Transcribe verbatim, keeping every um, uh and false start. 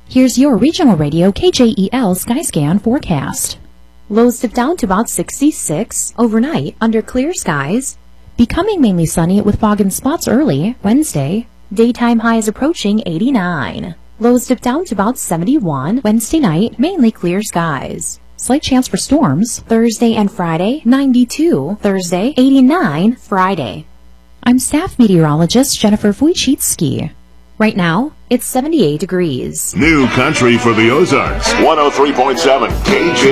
Here's your regional radio K J E L Skyscan forecast. Lows dip down to about sixty-six overnight under clear skies. Becoming mainly sunny with fog and spots early Wednesday. Daytime highs approaching eighty-nine. Lows dip down to about seventy-one Wednesday night. Mainly clear skies. Slight chance for storms. Thursday and Friday, ninety-two. Thursday, eighty-nine. Friday. I'm staff meteorologist Jennifer Wojcicki. Right now, it's seventy-eight degrees. New country for the Ozarks. one oh three point seven K J.